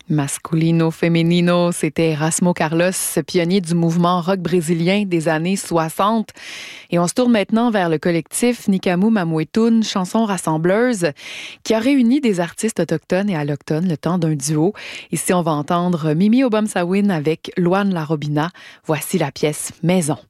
Masculino Feminino, c'était Erasmo Carlos, pionnier du mouvement rock brésilien des années 60. Et on se tourne maintenant vers le collectif Nikamu Mamuetun, chanson rassembleuse, qui a réuni des artistes autochtones et allochtones le temps d'un duo. Ici, on va entendre Mimi Obamsawin avec Loane Larobina. Voici la pièce Maison.